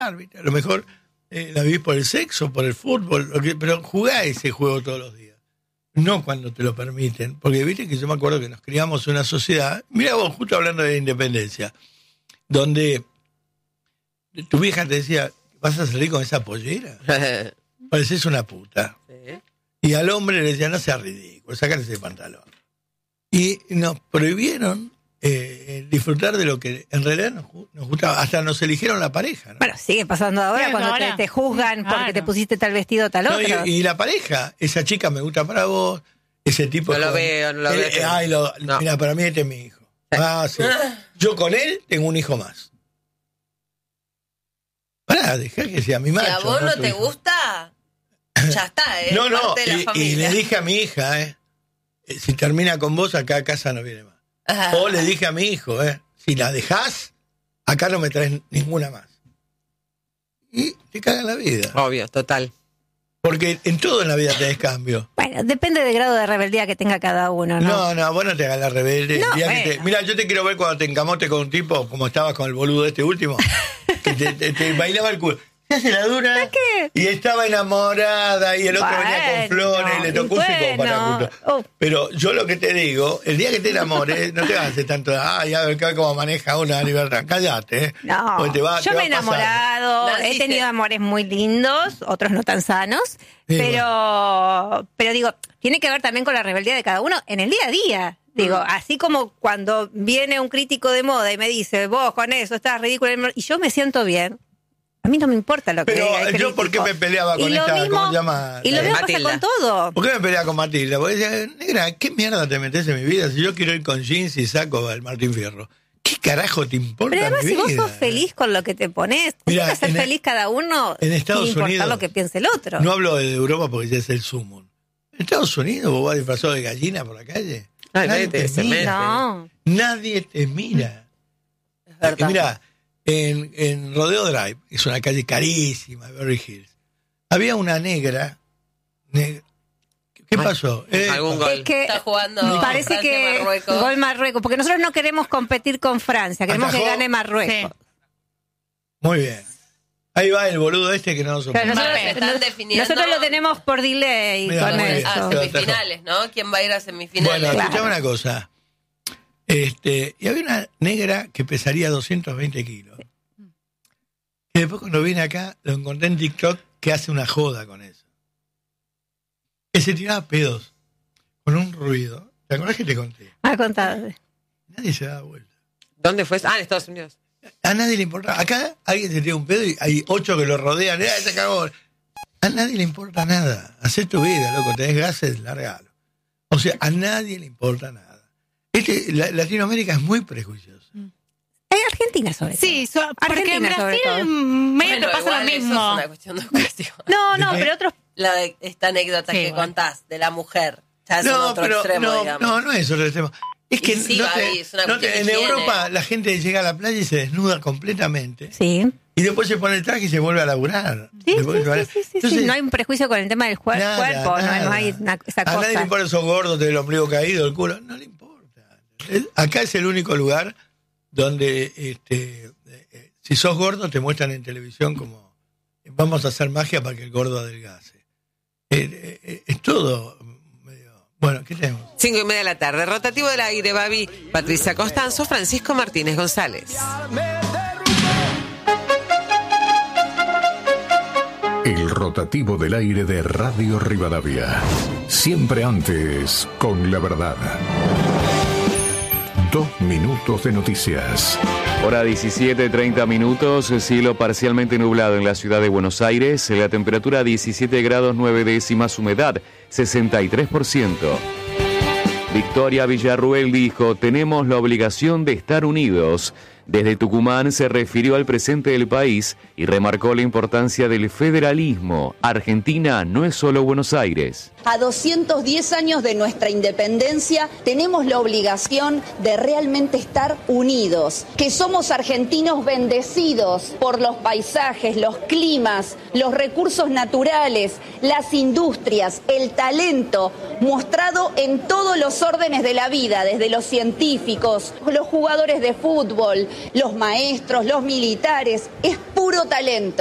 ¿viste? A lo mejor la vivís por el sexo, por el fútbol, pero jugá ese juego todos los días. No cuando te lo permiten. Porque viste que yo me acuerdo que nos criamos en una sociedad, mira vos, justo hablando de independencia, donde tu vieja te decía, ¿vas a salir con esa pollera? Pareces una puta. ¿Sí? Y al hombre le decía, no seas ridículo, sácale ese pantalón. Y nos prohibieron disfrutar de lo que en realidad nos gustaba. Hasta nos eligieron la pareja, ¿no? Bueno, sigue pasando ahora, sí, cuando te juzgan porque te pusiste tal vestido tal otro. Y la pareja, esa chica me gusta para vos, ese tipo... No lo veo. No. Mira, para mí este es mi hijo. Sí. Yo con él tengo un hijo más. Pará, dejá que sea mi macho. Si a vos no te gusta, ya está, No, y le dije a mi hija, si termina con vos, acá a casa no viene más. O le dije a mi hijo, si la dejás, acá no me traes ninguna más. Y te cagan la vida. Obvio, total. Porque en todo en la vida tenés cambio. Bueno, depende del grado de rebeldía que tenga cada uno, ¿no? No, vos no te hagas la rebelde. Mira, yo te quiero ver cuando te encamote con un tipo, como estabas con el boludo este último, que te bailaba el culo. Se hace la dura y estaba enamorada y el otro venía con flores y le tocó un psicópata. Pero yo lo que te digo, el día que te enamores, no te hagas tanto, a ver cómo maneja una libertad. Cállate. No, yo me he enamorado, he tenido amores muy lindos, otros no tan sanos, pero digo, tiene que ver también con la rebeldía de cada uno en el día a día. Digo, así como cuando viene un crítico de moda y me dice, vos con eso estás ridículo, y yo me siento bien. A mí no me importa lo que diga el crítico. Yo, ¿por qué me peleaba con esta? ¿Cómo se llama? Y lo mismo pasa con todo. ¿Por qué me peleaba con Matilda? Porque decía, negra, ¿qué mierda te metes en mi vida? Si yo quiero ir con jeans y saco al Martín Fierro. ¿Qué carajo te importa? Pero además, mi si vida? vos sos feliz con lo que te pones, tienes que ser feliz cada uno, en Estados sin importar Unidos, lo que piense el otro. No hablo de Europa porque ya es el sumo. En Estados Unidos vos vas disfrazado de gallina por la calle. Nadie te mira. Nadie te mira. Es verdad. Mira, en Rodeo Drive, es una calle carísima, Beverly Hills, había una negra. ¿Qué pasó? Algún gol. Es que está jugando parece Francia, que Marruecos. gol Marruecos, porque nosotros no queremos competir con Francia, queremos ¿Atajó? que gane Marruecos. Sí. Muy bien. Ahí va el boludo este que no nos soporta. Nosotros lo tenemos por delay. Mirá, con eso. A semifinales, ¿no? ¿Quién va a ir a semifinales? Bueno, escuchame una cosa. Y había una negra que pesaría 220 kilos. Y después cuando vine acá, lo encontré en TikTok que hace una joda con eso. Que se tiraba pedos con un ruido. ¿Te acordás que te conté? Contado. Nadie se daba vuelta. ¿Dónde fue? En Estados Unidos. A nadie le importa. Acá alguien se tira un pedo y hay 8 que lo rodean. ¡Se cagó! A nadie le importa nada. Hacé tu vida, loco. Tenés gases, largalo. O sea, a nadie le importa nada. Latinoamérica es muy prejuiciosa. Argentina sobre todo. Sí, porque en Brasil medio pasa lo mismo. Eso es una cuestión de educación. No, pero otros... Esta anécdota que contás de la mujer, ya es otro extremo, digamos. No es otro extremo. Es que sí, en Europa la gente llega a la playa y se desnuda completamente. Sí. Y después se pone el traje y se vuelve a laburar. Sí, Entonces, no hay un prejuicio con el tema del cuerpo, nada. no hay esa cosa. A nadie le importa esos gordos del ombligo caído, el culo, no le importa. Acá es el único lugar donde si sos gordo te muestran en televisión como vamos a hacer magia para que el gordo adelgace. Es todo medio... Bueno, ¿qué tenemos? 5:30 de la tarde. Rotativo del aire, Babi. Patricia Costanzo, Francisco Martínez González. El rotativo del aire de Radio Rivadavia. Siempre antes, con la verdad. 2 minutos de noticias. Hora 17:30, cielo parcialmente nublado en la ciudad de Buenos Aires, la temperatura 17 grados 9 décimas, humedad 63%. Victoria Villarruel dijo, tenemos la obligación de estar unidos. Desde Tucumán se refirió al presente del país y remarcó la importancia del federalismo. Argentina no es solo Buenos Aires. A 210 años de nuestra independencia tenemos la obligación de realmente estar unidos, que somos argentinos bendecidos por los paisajes, los climas, los recursos naturales, las industrias, el talento mostrado en todos los órdenes de la vida, desde los científicos, los jugadores de fútbol, los maestros, los militares, es puro talento.